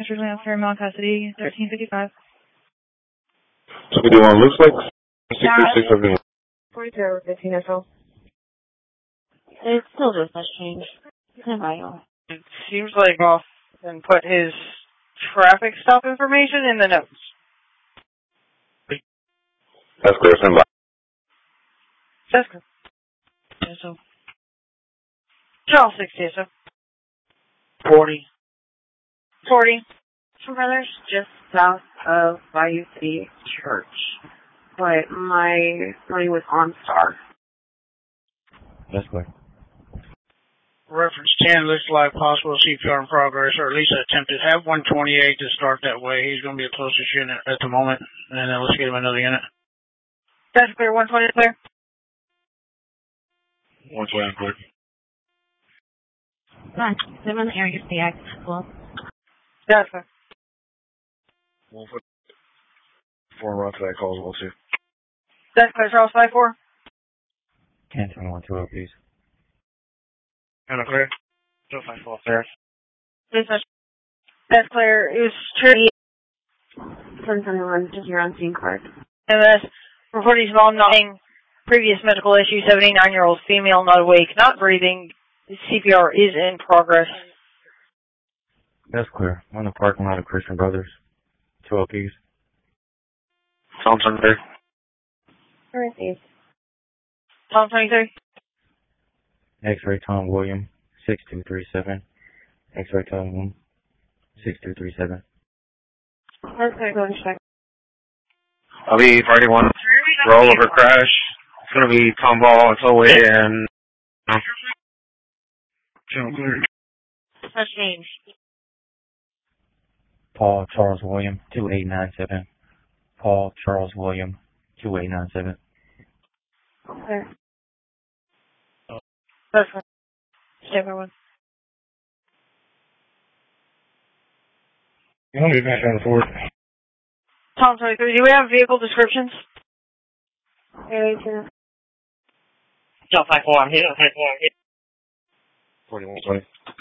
Originally on Fairmount custody, 1355. So we do one looks like 636 4215 SO. It still just has changed. It seems like Austin put his traffic stop information in the notes. That's clear, stand by. That's good. SO. Charles 60 SO. 40. 40. Some brothers just south of Bayou City Church. But my money was on Star. That's clear. Reference 10 looks like possible CPR in progress, or at least attempted. Have 128 to start that way. He's going to be the closest unit at the moment, and then let's get him another unit. That's clear. 120 clear. 120 clear. Come on, I'm in the area of the active school. That's clear. 1 foot. 4 run to that call as well, too. That's clear. Charles 54. 1021 2 please. Kind of clear? 254 clear. That's clear. It was true. 1021, just your on scene card. MS. Reporting small nothing. Previous medical issue. 79-year-old female, not awake, not breathing. CPR is in progress. That's clear. I'm in the parking lot of Christian Brothers. 2 LPs. Tom 23. Received. Tom 23. X-ray Tom William 6237. X-ray Tom William 6237. That's clear, go and check. I'll be Friday 1. Rollover crash. It's going to be Tom Ball, Tollway, and... Clear. Has changed. Paul Charles William 2897. Paul Charles William 2897. Clear. That's clear. Stay by 1. I'll be back on the 4th. Tom 23. Do we have vehicle descriptions? Area 2. Charles 54. I'm here. 4120.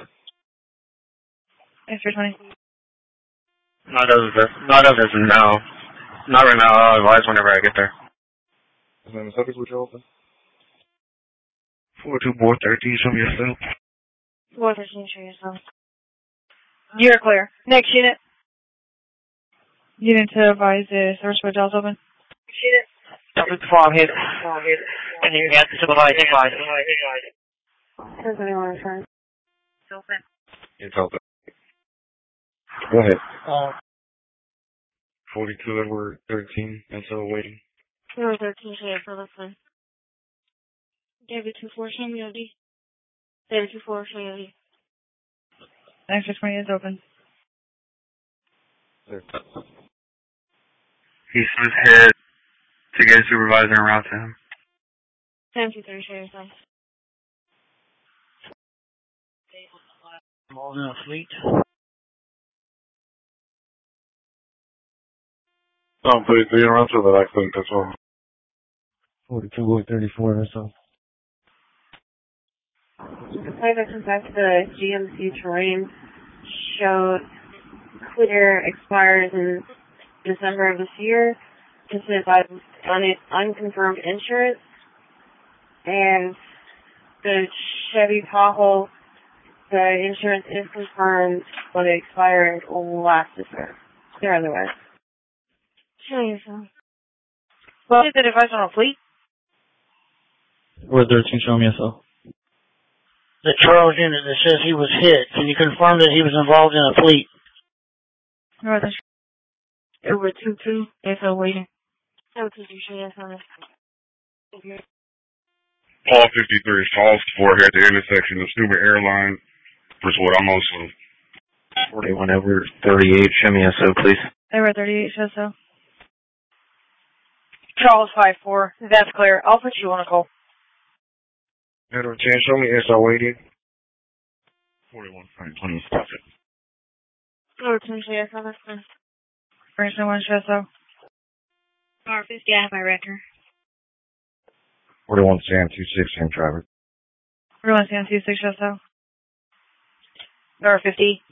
X-ray 20. Not as of now. Not right now. I'll advise whenever I get there. And then the subject would you open? 42413, show me yourself. 413, show yourself. You're clear. Next unit. Unit to advise the service for Delta open. Next unit. Delta 54, I'm hit. And you got the supervisor. 1021, return. Open. It's open. Go ahead. 42 Edward 13, SO waiting. Edward 13, show yourself, that's fine. David 24, show me OD. David 24, show me OD. X-ray 20 is open. He slid head to get a supervisor and route to him. 1023, show yourself. All in a fleet. Tom 33 around to that accident, that's all. 42 Lloyd 34 SO. The plane that comes back to the GMC terrain showed clear expires in December of this year. This is unconfirmed insurance. And the Chevy Tahoe, the insurance is confirmed, but it expired last December. They're otherwise. Show yourself. Well, is the device on a fleet? Word 13, show me SO. The Charles unit that says he was hit, can you confirm that he was involved in a fleet? Northern. Over 22, SO waiting. So, could you show yourself? Paul 53 falls for here at the intersection of Stuber Airline versus what I'm also. 41 Edward 38, show me SO, please. Edward 38, show so. Charles 54. That's clear. I'll put you on a call. Edward 10, show me SO waiting. 41, 20, stop it. Over 10, show yourself, that's fine. French 1, show so. R50, I have my record. 41 Sam 26, same driver. 41 Sam 26, show so. R50.